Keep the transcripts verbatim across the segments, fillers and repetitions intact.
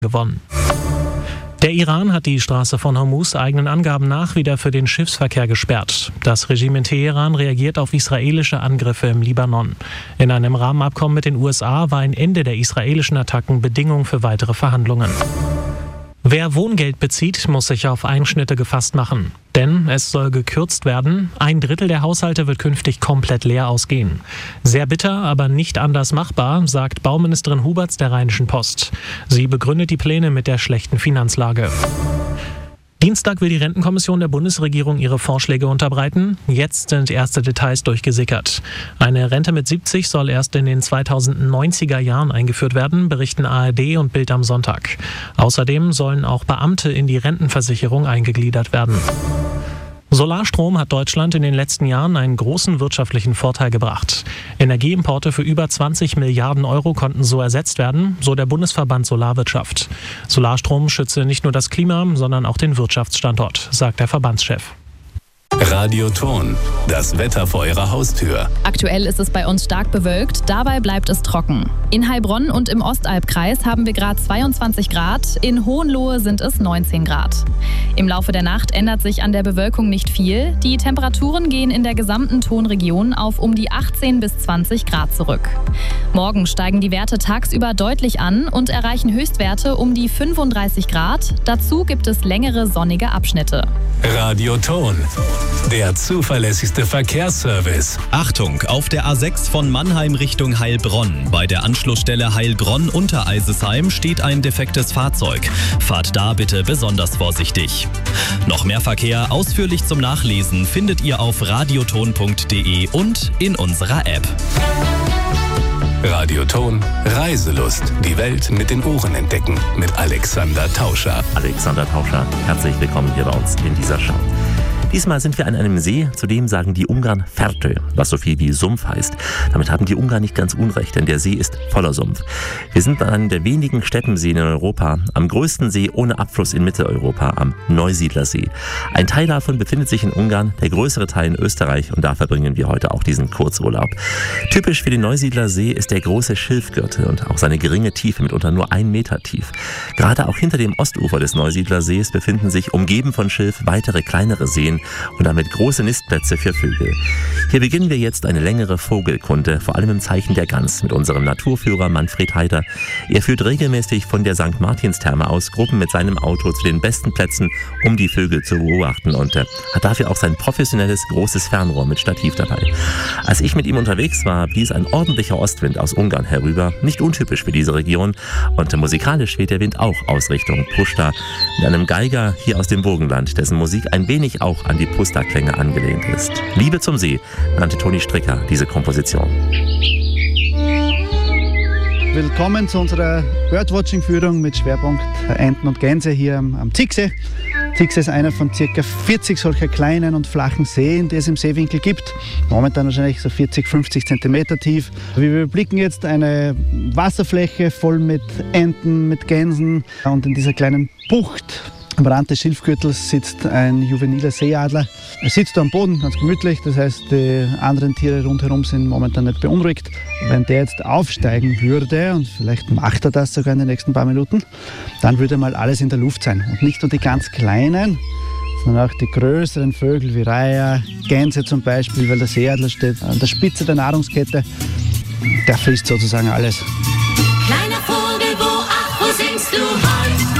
gewonnen. Der Iran hat die Straße von Hormuz eigenen Angaben nach wieder für den Schiffsverkehr gesperrt. Das Regime in Teheran reagiert auf israelische Angriffe im Libanon. In einem Rahmenabkommen mit den U S A war ein Ende der israelischen Attacken Bedingung für weitere Verhandlungen. Wer Wohngeld bezieht, muss sich auf Einschnitte gefasst machen. Denn es soll gekürzt werden. Ein Drittel der Haushalte wird künftig komplett leer ausgehen. Sehr bitter, aber nicht anders machbar, sagt Bauministerin Huberts der Rheinischen Post. Sie begründet die Pläne mit der schlechten Finanzlage. Dienstag will die Rentenkommission der Bundesregierung ihre Vorschläge unterbreiten. Jetzt sind erste Details durchgesickert. Eine Rente mit siebzig soll erst in den zweitausendneunziger Jahren eingeführt werden, berichten A R D und Bild am Sonntag. Außerdem sollen auch Beamte in die Rentenversicherung eingegliedert werden. Solarstrom hat Deutschland in den letzten Jahren einen großen wirtschaftlichen Vorteil gebracht. Energieimporte für über zwanzig Milliarden Euro konnten so ersetzt werden, so der Bundesverband Solarwirtschaft. Solarstrom schütze nicht nur das Klima, sondern auch den Wirtschaftsstandort, sagt der Verbandschef. Radioton, das Wetter vor Ihrer Haustür. Aktuell ist es bei uns stark bewölkt, dabei bleibt es trocken. In Heilbronn und im Ostalbkreis haben wir gerade zweiundzwanzig Grad, in Hohenlohe sind es neunzehn Grad. Im Laufe der Nacht ändert sich an der Bewölkung nicht viel. Die Temperaturen gehen in der gesamten Tonregion auf um die achtzehn bis zwanzig Grad zurück. Morgen steigen die Werte tagsüber deutlich an und erreichen Höchstwerte um die fünfunddreißig Grad. Dazu gibt es längere sonnige Abschnitte. Radioton, der zuverlässigste Verkehrsservice. Achtung, auf der A sechs von Mannheim Richtung Heilbronn. Bei der Anschlussstelle Heilbronn-Untereisesheim steht ein defektes Fahrzeug. Fahrt da bitte besonders vorsichtig. Noch mehr Verkehr ausführlich zum Nachlesen findet ihr auf radioton punkt de und in unserer App. Radioton, Reiselust. Die Welt mit den Ohren entdecken. Mit Alexander Tauscher. Alexander Tauscher, herzlich willkommen hier bei uns in dieser Show. Diesmal sind wir an einem See, zu dem sagen die Ungarn Fertő, was so viel wie Sumpf heißt. Damit haben die Ungarn nicht ganz unrecht, denn der See ist voller Sumpf. Wir sind an einem der wenigen Steppenseen in Europa, am größten See ohne Abfluss in Mitteleuropa, am Neusiedlersee. Ein Teil davon befindet sich in Ungarn, der größere Teil in Österreich, und da verbringen wir heute auch diesen Kurzurlaub. Typisch für den Neusiedlersee ist der große Schilfgürtel und auch seine geringe Tiefe, mitunter nur ein Meter tief. Gerade auch hinter dem Ostufer des Neusiedlersees befinden sich, umgeben von Schilf, weitere kleinere Seen und damit große Nistplätze für Vögel. Hier beginnen wir jetzt eine längere Vogelkunde, vor allem im Zeichen der Gans, mit unserem Naturführer Manfred Heider. Er führt regelmäßig von der Sankt Martinstherme aus Gruppen mit seinem Auto zu den besten Plätzen, um die Vögel zu beobachten, und äh, hat dafür auch sein professionelles großes Fernrohr mit Stativ dabei. Als ich mit ihm unterwegs war, blies ein ordentlicher Ostwind aus Ungarn herüber, nicht untypisch für diese Region, und äh, musikalisch weht der Wind auch aus Richtung Puszta, mit einem Geiger hier aus dem Burgenland, dessen Musik ein wenig auch an die Puszta-Klänge angelehnt ist. Liebe zum See nannte Toni Stricker diese Komposition. Willkommen zu unserer Birdwatching-Führung mit Schwerpunkt Enten und Gänse hier am, am Zicksee. Zicksee ist einer von ca. vierzig solcher kleinen und flachen Seen, die es im Seewinkel gibt. Momentan wahrscheinlich so vierzig, fünfzig Zentimeter tief. Wir überblicken jetzt eine Wasserfläche voll mit Enten, mit Gänsen, und in dieser kleinen Bucht am Rand des Schilfgürtels sitzt ein juveniler Seeadler. Er sitzt da am Boden, ganz gemütlich, das heißt, die anderen Tiere rundherum sind momentan nicht beunruhigt. Wenn der jetzt aufsteigen würde, und vielleicht macht er das sogar in den nächsten paar Minuten, dann würde mal alles in der Luft sein. Und nicht nur die ganz kleinen, sondern auch die größeren Vögel wie Reiher, Gänse zum Beispiel, weil der Seeadler steht an der Spitze der Nahrungskette. Der frisst sozusagen alles. Kleiner Vogel, wo, ach, wo singst du heut?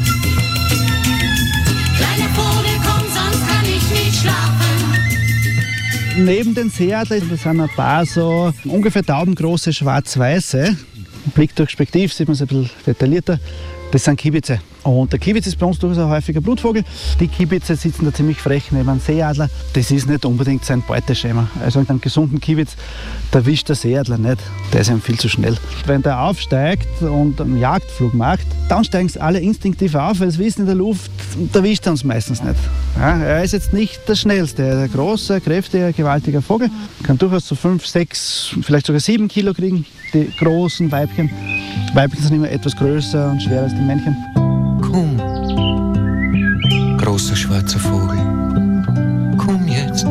Neben den Seeadlern, das sind ein paar so ungefähr taubengroße schwarz-weiße. Blickdurchspektiv sieht man es ein bisschen detaillierter. Das sind Kiebitze. Und der Kiebitz ist bei uns durchaus ein häufiger Brutvogel. Die Kiebitze sitzen da ziemlich frech neben einem Seeadler. Das ist nicht unbedingt sein Beuteschema. Also einen gesunden Kiebitz, da wischt der Seeadler nicht. Der ist ihm viel zu schnell. Wenn der aufsteigt und einen Jagdflug macht, dann steigen sie alle instinktiv auf, weil sie wissen, in der Luft, da wischt er uns meistens nicht. Ja, er ist jetzt nicht der Schnellste. Er ist ein großer, kräftiger, gewaltiger Vogel. Kann durchaus so fünf, sechs, vielleicht sogar sieben Kilo kriegen, die großen Weibchen. Weibchen sind immer etwas größer und schwerer als die Männchen. Komm, großer schwarzer Vogel, komm jetzt.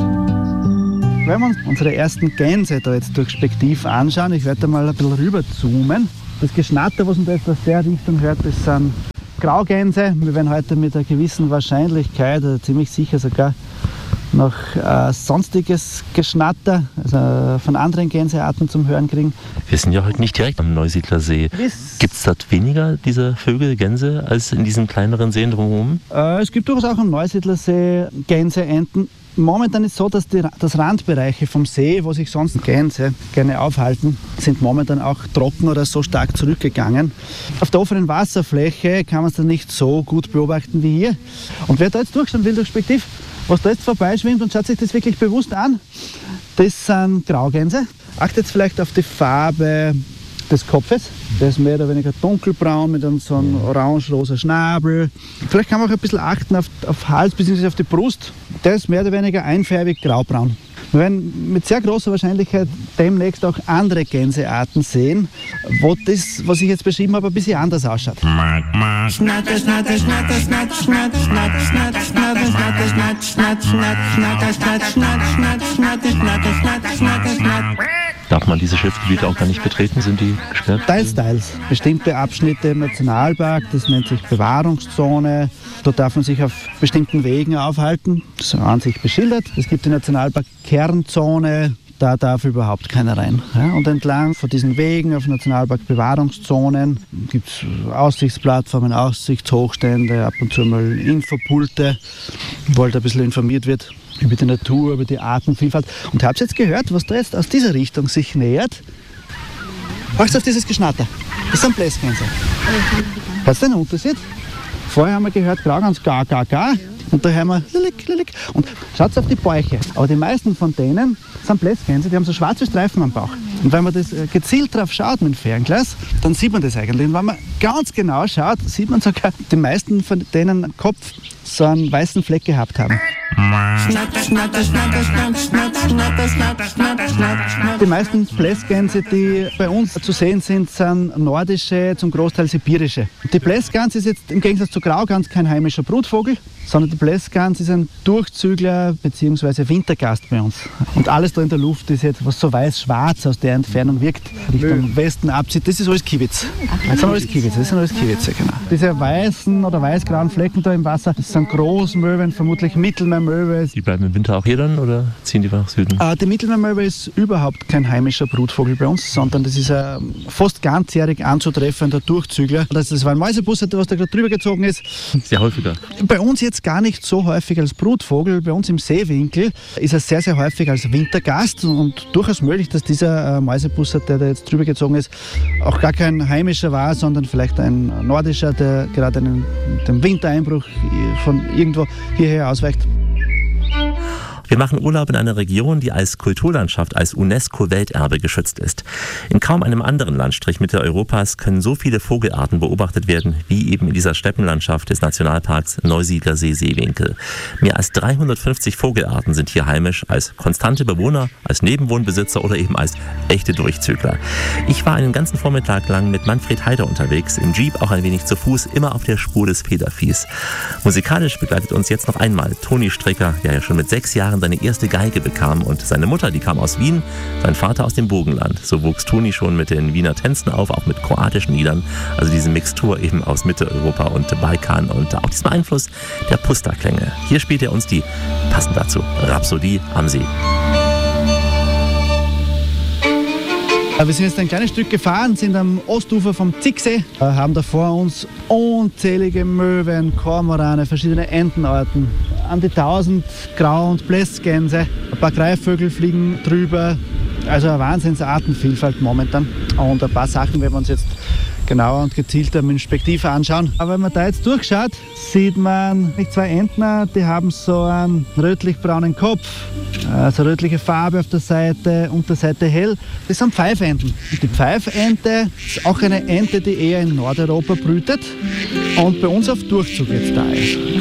Wenn wir uns unsere ersten Gänse da jetzt durchspektiv anschauen, ich werde da mal ein bisschen rüber zoomen, Das Geschnatter, was man da jetzt aus der Richtung hört, das sind Graugänse. Wir werden heute mit einer gewissen Wahrscheinlichkeit, oder ziemlich sicher sogar, noch äh, sonstiges Geschnatter, also von anderen Gänsearten zum Hören kriegen. Wir sind ja heute nicht direkt am Neusiedlersee. Gibt es dort weniger dieser Vögel, Gänse, als in diesen kleineren Seen drumherum? Äh, es gibt durchaus auch am Neusiedlersee Gänse, Enten. Momentan ist es so, dass die das Randbereiche vom See, wo sich sonst Gänse gerne aufhalten, sind momentan auch trocken oder so stark zurückgegangen. Auf der offenen Wasserfläche kann man es dann nicht so gut beobachten wie hier. Und wer da jetzt durchschauen will, durch Spektiv, was da jetzt vorbeischwimmt und schaut sich das wirklich bewusst an, das sind Graugänse. Achtet vielleicht auf die Farbe des Kopfes. Der ist mehr oder weniger dunkelbraun mit einem so einem orange-rosa Schnabel. Vielleicht kann man auch ein bisschen achten auf, auf Hals bzw. auf die Brust. Der ist mehr oder weniger einfärbig graubraun. Wir werden mit sehr großer Wahrscheinlichkeit demnächst auch andere Gänsearten sehen, wo das, was ich jetzt beschrieben habe, ein bisschen anders ausschaut. Darf man diese Schiffsgebiete auch gar nicht betreten? Sind die gesperrt? Teils, teils. Bestimmte Abschnitte im Nationalpark, das nennt sich Bewahrungszone. Dort darf man sich auf bestimmten Wegen aufhalten. Das ist an sich beschildert. Es gibt die Nationalpark-Kernzone. Da darf überhaupt keiner rein. Ja, und entlang von diesen Wegen auf Nationalpark-Bewahrungszonen gibt es Aussichtsplattformen, Aussichtshochstände, ab und zu mal Infopulte, wo halt ein bisschen informiert wird über die Natur, über die Artenvielfalt. Und habt ihr jetzt gehört, was da jetzt aus dieser Richtung sich nähert? Hörst du auf dieses Geschnatter? Das sind Blässgänse. Hörst du den Unterschied? Vorher haben wir gehört, Graugans, ga, ga, ga. Und da hören wir lilik, lilik. Und schaut auf die Bäuche. Aber die meisten von denen sind Blässgänse, die haben so schwarze Streifen am Bauch. Und wenn man das gezielt drauf schaut mit dem Fernglas, dann sieht man das eigentlich. Und wenn man ganz genau schaut, sieht man sogar, die meisten von denen am Kopf so einen weißen Fleck gehabt haben. Die meisten Blässgänse, die bei uns zu sehen sind, sind nordische, zum Großteil sibirische. Die Blässgans ist jetzt im Gegensatz zu Graugans kein heimischer Brutvogel, sondern die Blässgans ist ein Durchzügler bzw. Wintergast bei uns. Und alles da in der Luft ist jetzt, was so weiß-schwarz aus der Entfernung wirkt, Richtung Westen abzieht, das ist alles Kiewitz. Das sind alles Kiewitze, das sind alles Kiewitze, genau. Diese weißen oder weiß-grauen Flecken da im Wasser, das sind Großmöwen, vermutlich Mittelmeermöwe. Die bleiben im Winter auch hier dann oder ziehen die nach Süden? Äh, die Mittelmeermöwe ist überhaupt kein heimischer Brutvogel bei uns, sondern das ist ein fast ganzjährig anzutreffender Durchzügler. Das, das war ein Mäusebussard, was da gerade drüber gezogen ist. Sehr häufiger. Bei uns jetzt gar nicht so häufig als Brutvogel. Bei uns im Seewinkel ist er sehr, sehr häufig als Wintergast und durchaus möglich, dass dieser äh, Mäusebussard, der da jetzt drüber gezogen ist, auch gar kein heimischer war, sondern vielleicht ein nordischer, der gerade einen, dem Wintereinbruch von irgendwo hierher ausweicht. Wir machen Urlaub in einer Region, die als Kulturlandschaft, als UNESCO-Welterbe geschützt ist. In kaum einem anderen Landstrich Mitteleuropas können so viele Vogelarten beobachtet werden, wie eben in dieser Steppenlandschaft des Nationalparks Neusiedlersee-Seewinkel. Mehr als dreihundertfünfzig Vogelarten sind hier heimisch, als konstante Bewohner, als Nebenwohnbesitzer oder eben als echte Durchzügler. Ich war einen ganzen Vormittag lang mit Manfred Heider unterwegs, im Jeep auch ein wenig zu Fuß, immer auf der Spur des Federviehs. Musikalisch begleitet uns jetzt noch einmal Toni Stricker, der ja schon mit sechs Jahren seine erste Geige bekam, und seine Mutter, die kam aus Wien, sein Vater aus dem Burgenland. So wuchs Toni schon mit den Wiener Tänzen auf, auch mit kroatischen Liedern, also diese Mixtur eben aus Mitteleuropa und Balkan und auch diesem Einfluss der Pusta-Klänge. Hier spielt er uns die, passend dazu, Rhapsodie am See. Wir sind jetzt ein kleines Stück gefahren, sind am Ostufer vom Zicksee, haben da vor uns unzählige Möwen, Kormorane, verschiedene Entenarten, an die tausend Grau- und Blässgänse, ein paar Greifvögel fliegen drüber, also eine Wahnsinnsartenvielfalt momentan. Und ein paar Sachen werden wir uns jetzt genauer und gezielter mit dem Spektiv anschauen. Aber wenn man da jetzt durchschaut, sieht man zwei Entner, die haben so einen rötlich-braunen Kopf, also rötliche Farbe auf der Seite, Unterseite hell. Das sind Pfeifenten. Und die Pfeifente ist auch eine Ente, die eher in Nordeuropa brütet und bei uns auf Durchzug jetzt da ist.